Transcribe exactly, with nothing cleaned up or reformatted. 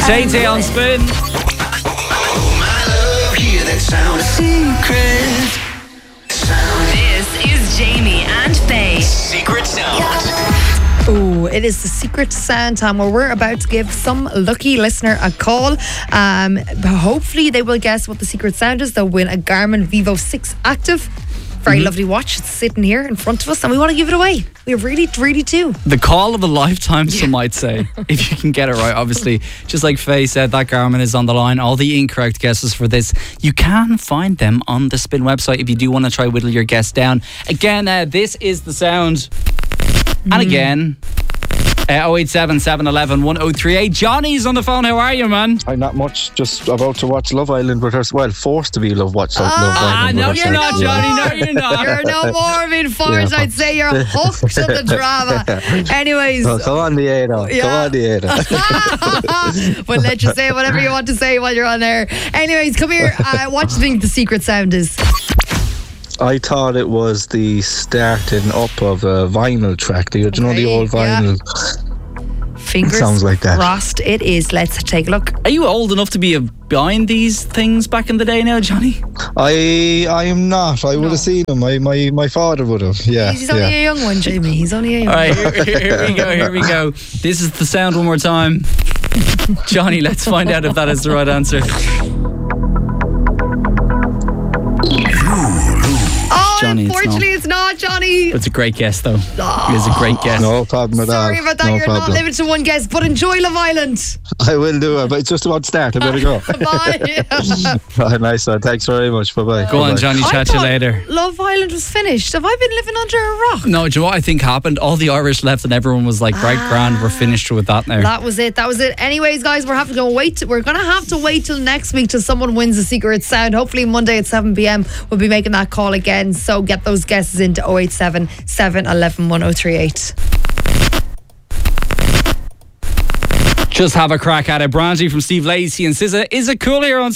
Tay Tay on Spin. This is Jamie and Faye. Secret Sound. Oh, it is the Secret Sound time where we're about to give some lucky listener a call. Um, hopefully they will guess what the Secret Sound is. They'll win a Garmin Vivo six Active. Very mm-hmm. lovely watch. It's sitting here in front of us and we want to give it away. We really, really do. The call of a lifetime, some might say, if you can get it right. Obviously, just like Faye said, that Garmin is on the line. All the incorrect guesses for this, you can find them on the Spin website if you do want to try whittle your guess down. Again, uh, this is the sound. Mm. And again, uh, oh eight seven, seven one one, one oh three eight. Johnny's on the phone. How are you, man? I'm not much. Just about to watch Love Island with her. Well, forced to be Love Watch Love ah, Island. No, with you're herself. not, Johnny. No, you're not. You're no more being forced. Yeah. I'd say you're hooked to the drama. Anyways. Oh, come on, the Ada. Yeah. Come on, the Ada. We'll let you say whatever you want to say while you're on air. Anyways, come here. Uh, what do you think the Secret Sound is? I thought it was the starting up of a vinyl track. Do you know Okay, the old vinyl? Yeah. Fingers Sounds like that. crossed it is. Let's take a look. Are you old enough to be behind these things back in the day now, Johnny? I I am not. I would No. have seen him. My, my, my father would have. Yeah. He's only yeah. a young one, Jamie. He's only a young All right, one. here, here we go, here we go. This is the sound one more time. Johnny, let's find out if that is the right answer. Oh, Johnny, it's unfortunately, it's not, Johnny. It's a great guess, though. It is a great guess. No problem at all. Sorry about that. No You're problem. not limited to one guess, but enjoy Love Island. I will do it, but it's just about to start. I better go. Bye. Right, nice one. Thanks very much. Bye bye. Go on, Johnny. I Chat to you thought later. Love Island was finished. Have I been living under a rock? No, do you know what I think happened? All the Irish left and everyone was like, right, grand, we're finished with that now. That was it. That was it. Anyways, guys, we're having to go wait. We're going to have to wait till next week till someone wins the Secret Sound. Hopefully Monday at seven p.m. we'll be making that call again. So get those guesses into oh eight seven, seven one one, one oh three eight. Just have a crack at it. Brandy from Steve Lacey and S Z A. Is it cool here on